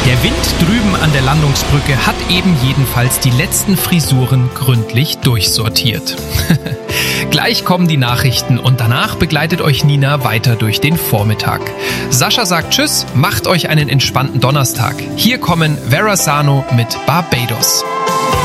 Der Wind drüben an der Landungsbrücke hat eben jedenfalls die letzten Frisuren gründlich durchsortiert. Gleich kommen die Nachrichten und danach begleitet euch Nina weiter durch den Vormittag. Sascha sagt Tschüss, macht euch einen entspannten Donnerstag. Hier kommen Verrazano mit Barbados.